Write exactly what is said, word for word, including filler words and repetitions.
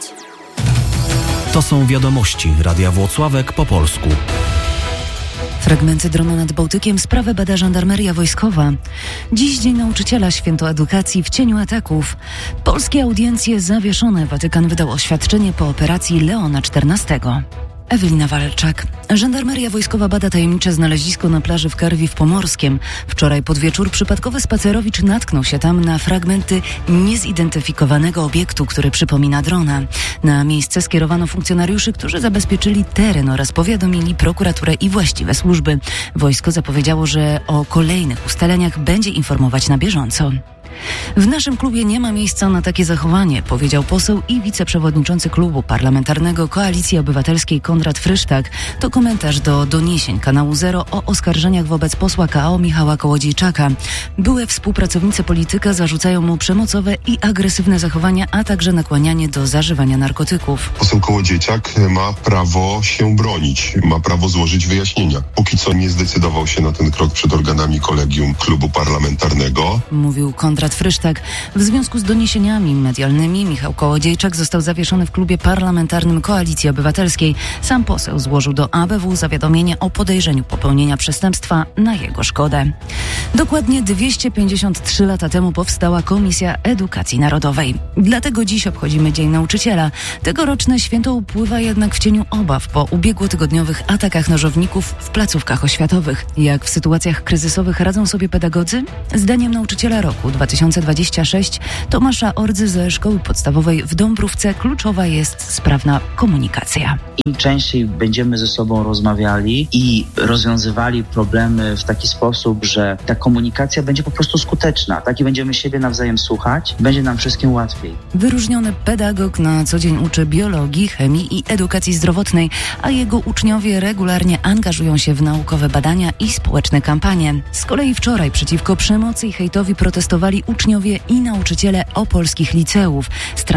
To są wiadomości Radia Włocławek po polsku. Fragmenty drona nad Bałtykiem. Sprawę bada żandarmeria wojskowa. Dziś Dzień Nauczyciela, święto edukacji w cieniu ataków. Polskie audiencje zawieszone. Watykan wydał oświadczenie po operacji Leona czternastego. Ewelina Walczak. Żandarmeria wojskowa bada tajemnicze znalezisko na plaży w Karwi w Pomorskiem. Wczoraj pod wieczór przypadkowy spacerowicz natknął się tam na fragmenty niezidentyfikowanego obiektu, który przypomina drona. Na miejsce skierowano funkcjonariuszy, którzy zabezpieczyli teren oraz powiadomili prokuraturę i właściwe służby. Wojsko zapowiedziało, że o kolejnych ustaleniach będzie informować na bieżąco. W naszym klubie nie ma miejsca na takie zachowanie, powiedział poseł i wiceprzewodniczący klubu parlamentarnego Koalicji Obywatelskiej Konrad Frysztak. To komentarz do doniesień kanału Zero o oskarżeniach wobec posła K O Michała Kołodziejczaka. Były współpracownicy polityka zarzucają mu przemocowe i agresywne zachowania, a także nakłanianie do zażywania narkotyków. Poseł Kołodziejczak ma prawo się bronić, ma prawo złożyć wyjaśnienia. Póki co nie zdecydował się na ten krok przed organami kolegium klubu parlamentarnego. Mówił Konrad Frysztak. W związku z doniesieniami medialnymi Michał Kołodziejczak został zawieszony w klubie parlamentarnym Koalicji Obywatelskiej. Sam poseł złożył do A B W zawiadomienie o podejrzeniu popełnienia przestępstwa na jego szkodę. Dokładnie dwieście pięćdziesiąt trzy lata temu powstała Komisja Edukacji Narodowej. Dlatego dziś obchodzimy Dzień Nauczyciela. Tegoroczne święto upływa jednak w cieniu obaw po ubiegłotygodniowych atakach nożowników w placówkach oświatowych. Jak w sytuacjach kryzysowych radzą sobie pedagodzy? Zdaniem nauczyciela roku dwa tysiące dwudziestego szóstego Tomasza Ordzy ze szkoły podstawowej w Dąbrówce kluczowa jest sprawna komunikacja. Im częściej będziemy ze sobą rozmawiali i rozwiązywali problemy w taki sposób, że ta komunikacja będzie po prostu skuteczna, tak i będziemy siebie nawzajem słuchać, będzie nam wszystkim łatwiej. Wyróżniony pedagog na co dzień uczy biologii, chemii i edukacji zdrowotnej, a jego uczniowie regularnie angażują się w naukowe badania i społeczne kampanie. Z kolei wczoraj przeciwko przemocy i hejtowi protestowali uczniowie i nauczyciele opolskich liceów.